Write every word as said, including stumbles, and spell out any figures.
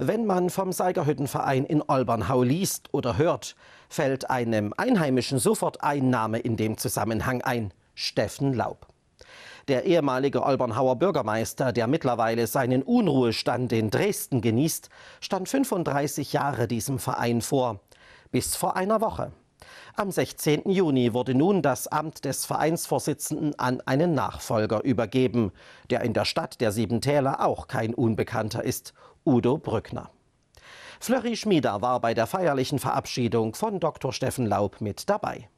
Wenn man vom Seigerhüttenverein in Olbernhau liest oder hört, fällt einem Einheimischen sofort ein Name in dem Zusammenhang ein: Steffen Laub. Der ehemalige Olbernhauer Bürgermeister, der mittlerweile seinen Unruhestand in Dresden genießt, stand fünfunddreißig Jahre diesem Verein vor. Bis vor einer Woche. Am sechzehnten Juni wurde nun das Amt des Vereinsvorsitzenden an einen Nachfolger übergeben, der in der Stadt der Sieben Täler auch kein Unbekannter ist: Udo Brückner. Fleury Schmieder war bei der feierlichen Verabschiedung von Doktor Steffen Laub mit dabei.